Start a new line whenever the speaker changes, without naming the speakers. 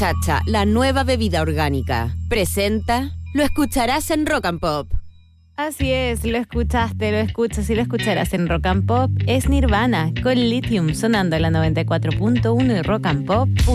Chacha, la nueva bebida orgánica. Presenta, lo escucharás en Rock and Pop.
Así es, lo escuchaste, lo escuchas y lo escucharás en Rock and Pop. Es Nirvana con Lithium sonando en la 94.1 y Rock and Pop.